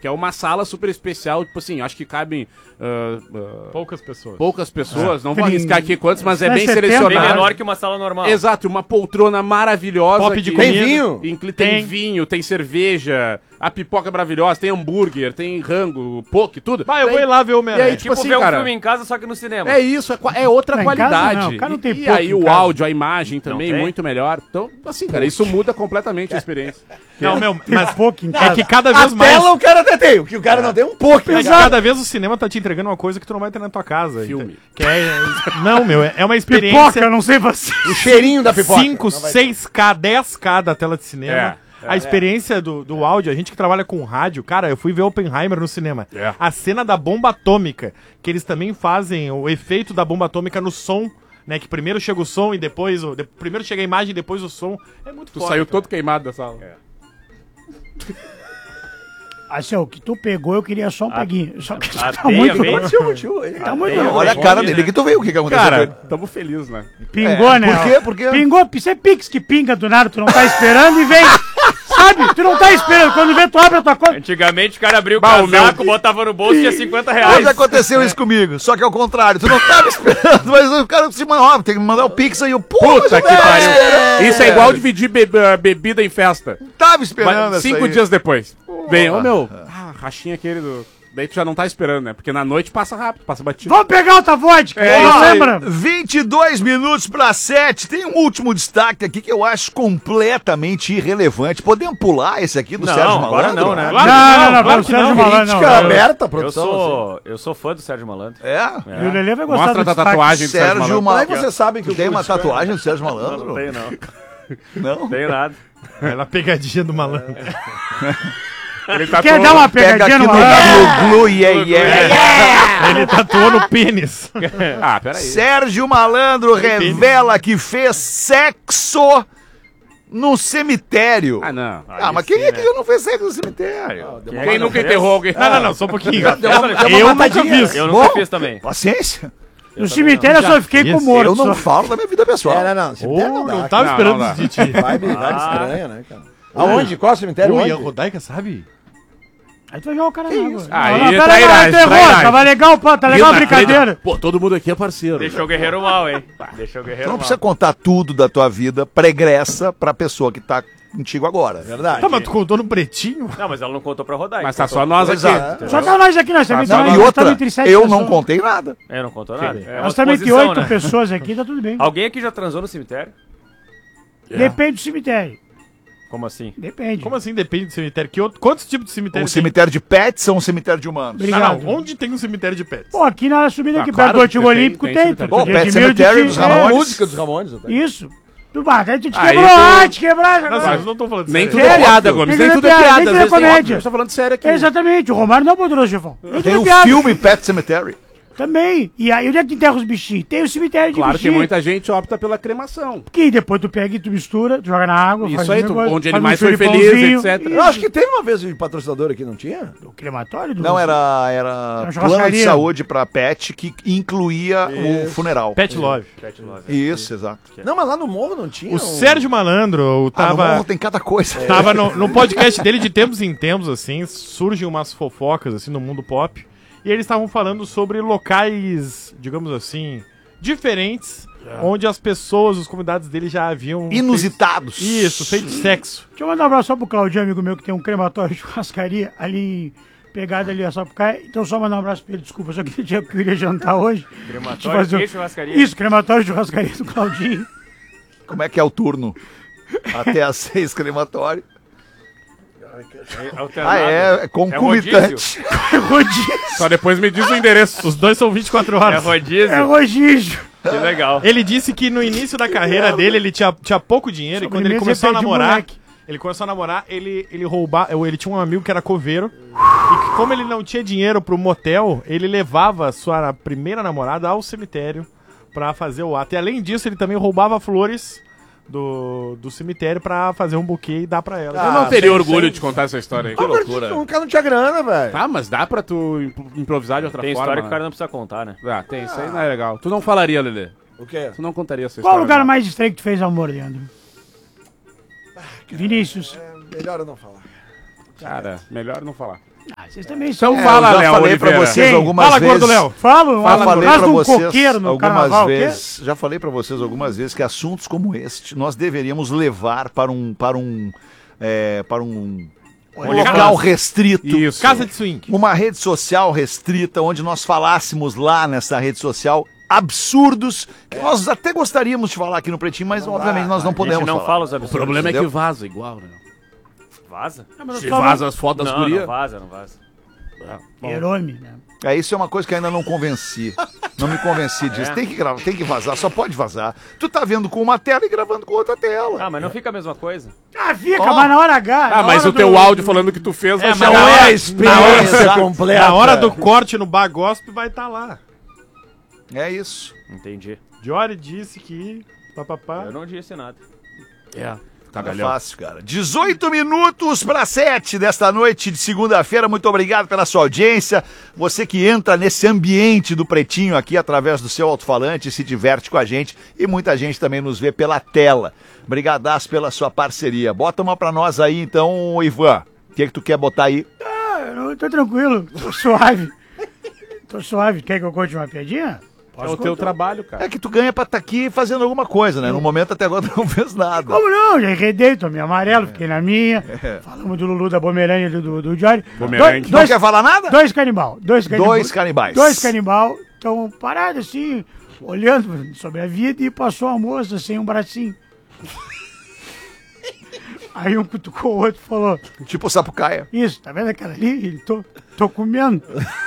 que é uma sala super especial, tipo assim, acho que cabem Poucas pessoas. não vou arriscar aqui quantos, mas é bem 70. selecionado. Bem menor que uma sala normal. Exato, uma poltrona maravilhosa. Top de que- comida. Tem vinho? Tem vinho, tem cerveja, a pipoca é maravilhosa, tem hambúrguer, tem rango, poke, tudo. Vai, eu vou ir lá ver o E aí, Homem-Aranha. tipo assim, ver um cara, filme em casa, só que no cinema. é isso, é outra Não, em casa qualidade. não, o cara não tem e poke aí em o casa. áudio, a imagem também, tem? muito melhor. Então, assim, cara, isso muda completamente a experiência. Não, meu, mas pouco em é casa. que cada A vez mais... tela o cara até tem, o que o cara não tem um pouco. É que cada vez o cinema tá te entregando uma coisa que tu não vai ter na tua casa. Filme. Que é... Não, meu, é uma Pipoca, experiência... eu não sei você. O cheirinho da pipoca. 5, 6K, 10K da tela de cinema. A experiência do áudio, a gente que trabalha com rádio, cara, eu fui ver Oppenheimer no cinema. A cena da bomba atômica, que eles também fazem o efeito da bomba atômica no som, né? Que primeiro chega o som e depois... Primeiro chega a imagem e depois o som. É muito Tu foda, saiu cara. todo queimado da sala. Assim, o que tu pegou, eu queria só um peguinho. Só que tá veia, muito... veia. Tá muito... Olha a cara dele que tu viu o que aconteceu. Cara, tamo felizes, né? Pingou, né? Por quê? Porque... Pingou, isso é Pix que pinga do nada, tu não tá esperando e vem. Sabe? Tu não tá esperando. Quando vê, tu abre a tua conta. Antigamente o cara abria o Bah, o casaco, meu- botava no bolso e tinha 50 Hoje reais. aconteceu isso comigo, só que ao contrário. Tu não tava esperando, mas o cara se mandou, tem que me mandar o Pix aí. Puta que pariu. Isso é igual dividir bebida em festa. Tava esperando Mas essa 5 aí. dias depois. Vem, ô meu. Rachinha aquele do. Daí tu já não tá esperando, né? Porque na noite passa rápido, passa batido. Vamos pegar outra vodka. É, não isso aí. lembra? 22 minutos para 7. Tem um último destaque aqui que eu acho completamente irrelevante. Podemos pular esse aqui do Não, Sérgio agora Malandro? não, né? Claro Não, claro vamos, Sérgio não. Malandro, Crítica não. aberta, Eu produção. sou fã do Sérgio Malandro. É? E o Lelê vai gostar Mostra a do destaque. tatuagem do Sérgio Sérgio Malandro. Malandro. Como é que você sabe que o Tem uma Cruz- tatuagem do Sérgio Não Malandro? tenho, não. Não? Tenho nada. Ela pegadinha do malandro. Ele Quer dar uma Pega pegadinha aqui no no malandro? Glu Glu, yeah, yeah. Ele tatuou no pênis. Ah, peraí. Sérgio Malandro revela que fez sexo no cemitério. Ah, não. Ah, mas quem é que já não fez sexo no cemitério? Quem nunca enterrou alguém? Não, só um pouquinho. Deu uma Eu nunca matadinha. fiz. Eu Bom, nunca fiz também. Paciência. No cemitério eu só fiquei com fiz. morto. Eu não só. falo da minha vida pessoal. Não. Cemitério Ou não não dá. tava Não, esperando não dá. de ti. Vibe estranha, né, cara? Aonde? Qual cemitério? Ui, Onde? a Rodaica sabe? Aí tu vai jogar o cara na água. Aí Não, é pera aí, trairagem, terror, trairagem. tava legal, pô, tá legal a brincadeira. Pô, todo mundo aqui é parceiro. Deixou o guerreiro mal, hein? Deixou o Tu guerreiro não mal. precisa contar tudo da tua vida pregressa pra pessoa que tá contigo agora. Verdade. Tá, mas tu contou no pretinho? Não, mas ela não contou pra rodar. Mas tá só nós aqui. Só tá nós aqui, nós também Não, nós e estamos outra, entre sete eu pessoas. não contei nada. É, não contou nada. É Nós uma estamos entre exposição, 8 né? pessoas aqui, tá tudo bem. Alguém aqui já transou no cemitério? Depende do cemitério. Como assim? Depende. Como assim depende do cemitério? Quantos tipos de cemitério Um cemitério de pets ou um cemitério de humanos? Obrigado. Não, onde tem um cemitério de pets? Pô, aqui na subida aqui claro perto do Antigo que tem, Olímpico tem tem. cemitério. Bom, Tu Pet admira de Cemetery ti, dos é, Ramones. Música dos Ramones. até. Isso. Tu bate, aí tu te Aí quebrou, tu- te quebrar. Não, vocês não estão falando Nem sério. tudo é Sério? piada, Gomes. Nem Nem tudo é tudo é piada. piada, Às nem vezes tudo é tem comédia. óbvio. Tô falando sério aqui. Exatamente, o Romário não é poderoso, chefão. Nem Tem tudo é o piada. filme Pet Cemetery. Também. E aí, onde é que tu enterra os bichinhos? Tem o cemitério de Claro que bichinhos. muita gente opta pela cremação. Que depois tu pega e tu mistura, tu joga na água. Isso faz aí, um negócio, onde ele faz mais um foi feliz, churipãozinho. etc. Eu acho que teve uma vez de patrocinador aqui, não tinha? O crematório do... Não, era uma plano de churrascaria. saúde pra pet que incluía o funeral. Pet Love. Isso, exato. Não, mas lá no morro não tinha. O Sérgio Malandro Ah, no tava... morro tem cada coisa. Tava no podcast dele de tempos em tempos, assim, surgem umas fofocas, assim, no mundo pop. E eles estavam falando sobre locais, digamos assim, diferentes, onde as pessoas, os convidados dele já haviam... Inusitados. Feito sexo. Deixa eu mandar um abraço só pro Claudinho, amigo meu, que tem um crematório de churrascaria ali, pegado ali, só pro cara. Então só mandar um abraço pra ele, desculpa, só que eu queria jantar hoje. Crematório Fazer e churrascaria? Isso, crematório de churrascaria do Claudinho. Como é que é o turno? Até às 6 crematório. Alternado. É concomitante. Rodízio. Só depois me diz o endereço. Os dois são 24 É horas. rodízio? É rodízio. Que legal. Ele disse que no início da carreira dele, ele tinha pouco dinheiro, e quando ele Sobremesa começou a é pé de namorar... moleque. Ele começou a namorar, ele roubava... Ele tinha um amigo que era coveiro, e que como ele não tinha dinheiro pro motel, ele levava a sua primeira namorada ao cemitério pra fazer o ato. E além disso, ele também roubava flores do cemitério pra fazer um buquê e dar pra ela. Eu não teria sem- orgulho sem- de contar essa história aí. Ah, mas o cara não tinha grana, velho. Tá, mas dá pra tu improvisar de outra Tem forma. história que o né? cara não precisa contar, né? Ah, tem, isso aí não é legal. Tu não falaria, Lelê. O quê? Tu não contaria essa Qual o história. lugar não. mais estranho que tu fez amor, Leandro? Vinícius. Melhor eu não falar. Cara, melhor não falar. Ah, Vocês também Então são. fala, eu já Léo falei pra Oliveira. vocês Quem? algumas Fala, vezes. gordo Léo. Falo, Já falei atrás pra de um vocês coqueiro no algumas carnaval, o quê? vezes. Já falei pra vocês algumas vezes que assuntos como este nós deveríamos levar para um local restrito. Isso. Casa de swing. Uma rede social restrita, onde nós falássemos lá nessa rede social absurdos que nós até gostaríamos de falar aqui no Pretinho, mas obviamente nós não A gente podemos não falar. fala os O absurdos. problema é Entendeu? que vaza igual, né? Vaza? Se vaza as fotos das Não, gurias. não vaza, não vaza. Herome, né? Isso é uma coisa que ainda não convenci. Não me convenci disso. Tem que gravar, tem que vazar, só pode vazar. Tu tá vendo com uma tela e gravando com outra tela. Ah, mas não fica a mesma coisa. Ah, fica, Ó. mas na hora H. Ah, na mas hora o teu do- áudio falando que tu fez vai mas chegar na lá. hora- a experiência Exato. completa. Na hora do corte no Bar Gospel vai estar lá. É isso. Entendi. Jory disse que... Papapá. Eu não disse nada. É, É cagalhão. fácil, cara. 18 minutos para 7 desta noite de segunda-feira. Muito obrigado pela sua audiência. Você que entra nesse ambiente do Pretinho aqui através do seu alto-falante, se diverte com a gente e muita gente também nos vê pela tela. Brigadaço pela sua parceria. Bota uma pra nós aí então, Ivan. O que tu quer botar aí? Ah, eu tô tranquilo, tô suave. Tô suave. Quer que eu conte uma piadinha? É o teu trabalho, cara. É que tu ganha pra estar aqui fazendo alguma coisa, né? No momento até agora tu não fez nada. Como não? Já enredei, tomei amarelo, fiquei na minha. Falamos do Lulu, da Bomerânia e do Jory. Bomerangue. Não quer falar nada? Dois canibal. Dois canibais. Dois canibal estão parados assim, olhando sobre a vida e passou uma moça sem um bracinho. Aí um cutucou o outro e falou: Tipo Sapucaia. Isso, tá vendo aquela ali? Ele, tô comendo.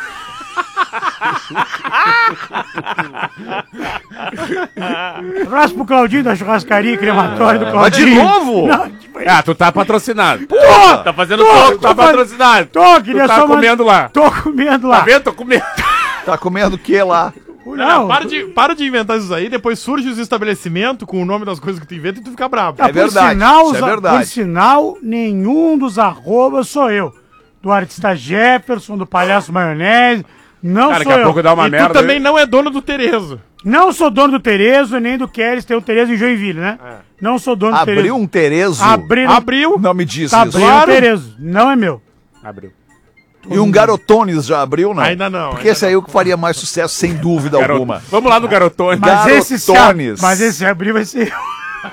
Abraço pro Claudinho da churrascaria e crematório do Mas de Claudinho. novo? Não, tipo, Ah, tu tá patrocinado. Tá fazendo pouco. Tá patrocinado. queria Tu tá só comendo lá. Tô comendo lá. Tá vendo? Tô comendo. Tá comendo o que lá? Não, Para de inventar isso aí, depois surge os estabelecimentos com o nome das coisas que tu inventa e tu fica bravo. Ah, É verdade, Sinal, isso é verdade. Por sinal, nenhum dos arrobas sou eu. Do artista Jefferson, do palhaço Maionese, não Cara, sou daqui a eu. pouco dá uma E merda. tu também não é dono do Terezo. Não sou dono do Terezo, nem do Keres, tem o Terezo em Joinville, né? Não sou dono do Abriu Terezo. um Terezo. Abriu. Não me diz Tá isso. abrindo Claro. o Terezo, não é meu. Abriu. E um Garotones já abriu, não? Ainda não, Porque ainda esse aí é o que faria mais sucesso, sem dúvida Garoto. alguma. Vamos lá no Garotone. Mas esse abrir vai ser eu.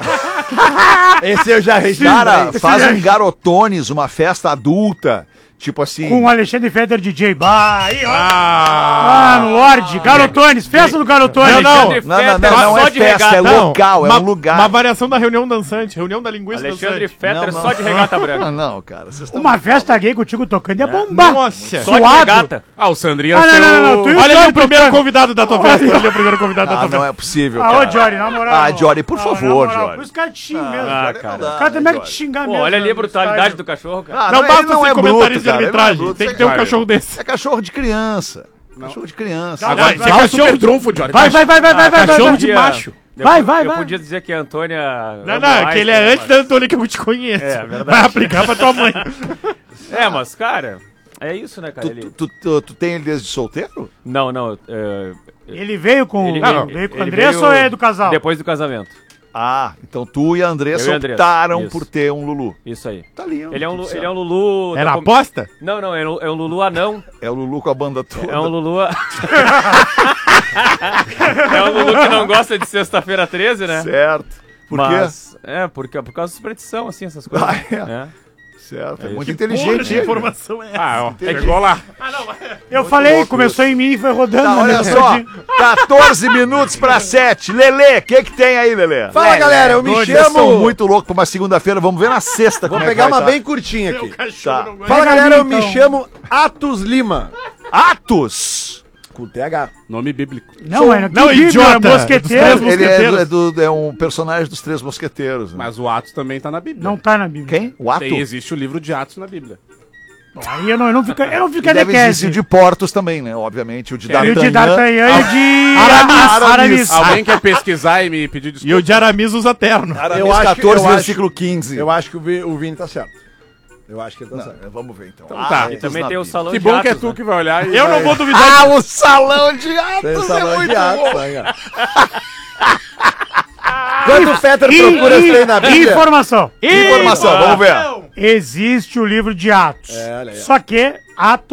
Esse eu já registrei. Cara, faz um Garotones, uma festa adulta. Tipo assim. Com o Alexandre Fetter DJ. Bah, aí, ó. Ah, no Lorde. Garotones, festa do Garotones. Não, Não é festa, é local, é um lugar. Uma variação da reunião dançante, reunião da linguiça Alexandre dançante. Fetter Não, só de regata branca. Não, cara. Vocês estão... Uma festa gay contigo tocando ia bombar. Nossa. Só de Suado. regata. Ah, o Sandrinho Ah, é não, tu e o Olha ali Jory o primeiro tocando. convidado da tua festa. Olha ali o primeiro convidado da Ah, tua não festa. é possível, Ah, ô, cara. Jory, na moral. Ah, Jory, por favor, Jory. Os caras te xingam mesmo. Ah, Jory, cara. não dá, O cara também Jory. te xingar Pô, mesmo. olha ali a no brutalidade estádio. do cachorro, cara. Ah, Não ele basta não ser é comentarista bruto, de cara, ele não é arbitragem. bruto, Tem que isso ter um é cachorro desse. É cachorro de criança. Cachorro de criança. Agora, vai, se é Dá um cachorro super trunfo, Johnny. Vai, vai, vai, vai, vai, vai, cachorro vai. de macho. Vai. Eu podia dizer que a Antônia... Não, que ele é antes da Antônia que eu te conheço. É, verdade. Vai aplicar pra tua mãe. É, mas, cara, é isso, né, cara? Tu tem ele desde solteiro? Não. Ele veio com Ele- veio com o ele Andressa veio ou é do casal? Depois do casamento. Ah, então tu e a Andressa Eu e a Andressa, optaram isso. por ter um Lulu. Isso aí. Tá lindo. Ele é um, tudo ele é um certo. Lulu... Era da aposta? Não, é um Lulu anão. É o Lulu com a banda toda. É um Lulu... É um Lulu que não gosta de sexta-feira 13, né? Certo. Por quê? Mas, por causa da superstição, assim, essas coisas. Ah, é? É. Certo. É isso. muito Que inteligente. de informação é essa? Ah, ó. Chegou lá. Eu falei, louco começou em mim e foi rodando. Tá, olha né? só. 14 minutos pra 7. Lelê, o que tem aí, Lelê? Fala, galera, eu me Vocês são chamo... muito loucos pra uma segunda-feira. Vamos ver na sexta. Vou como é que pegar vai uma tá. bem curtinha aqui. Cachorro Tá. não gosta. Fala, Pega galera, ali, eu me então. chamo Atos Lima. Atos. Com TH. Nome bíblico. Não, é Não, idiota. é mosqueteiro. Dos Ele Mosqueteiros. é um personagem dos Três Mosqueteiros. Né? Mas o Atos também tá na Bíblia. Não tá na Bíblia. Quem? O Ato? Existe o livro de Atos na Bíblia. Bom, aí eu não fico E deve existir o de Portos também, né? Obviamente. O de E o D'Artagnan. de D'Artagnan e o de Aramis. Alguém quer pesquisar e me pedir desculpa? E o de Aramis usa terno. Aramis Eu acho que- 14, eu acho- versículo 15. Eu acho que o Vini tá certo. Eu acho que ele tá certo. Vamos ver então. tá. E também tem o salão Que de bom que é atos, tu né? que vai olhar e Eu não vai- vou duvidar. Ah, o salão de Tem atos salão é muito de atos, bom. né, cara? Quando o Fetter procura isso aí na Bíblia... Informação. Informação, vamos ver. Existe o livro de Atos. É, olha aí, ó. Só que Atos